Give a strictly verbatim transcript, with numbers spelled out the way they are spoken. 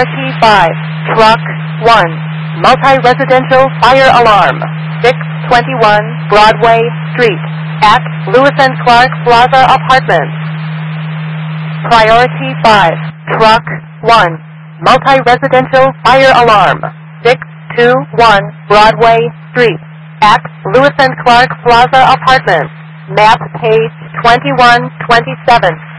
Priority five, Truck one, multi-residential fire alarm, six twenty-one Broadway Street, at Lewis and Clark Plaza Apartments. Priority five, Truck one, multi-residential fire alarm, six twenty-one Broadway Street, at Lewis and Clark Plaza Apartments. Map page twenty-one twenty-seven.